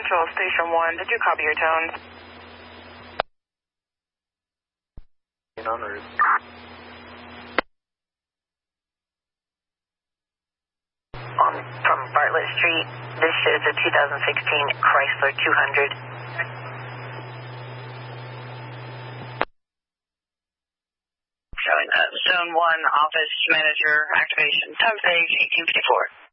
Central, Station 1. Did you copy your tones? En route. From Bartlett Street, this is a 2016 Chrysler 200. Showing Zone 1 Office Manager activation. Time stage 1854.